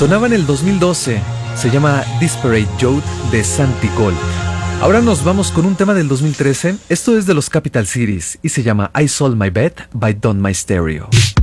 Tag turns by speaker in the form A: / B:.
A: Sonaba en el 2012, se llama Disparate Youth de Santi Gold. Ahora nos vamos con un tema del 2013, esto es de los Capital Cities y se llama I Sold My Bet by Don My Stereo.